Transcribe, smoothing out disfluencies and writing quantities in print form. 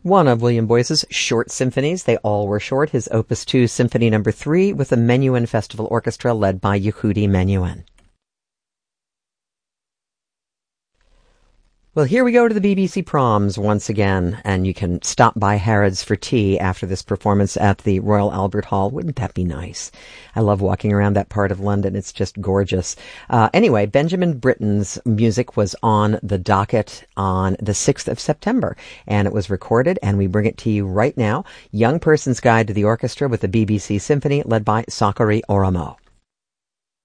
One of William Boyce's short symphonies. They all were short. His Opus 2 Symphony No. 3 with the Menuhin Festival Orchestra led by Yehudi Menuhin. Well, here we go to the BBC Proms once again, and you can stop by Harrods for tea after this performance at the Royal Albert Hall. Wouldn't that be nice? I love walking around that part of London. It's just gorgeous. Anyway, Benjamin Britten's music was on the docket on the 6th of September, and it was recorded, and we bring it to you right now. Young Person's Guide to the Orchestra with the BBC Symphony, led by Sakari Oramo.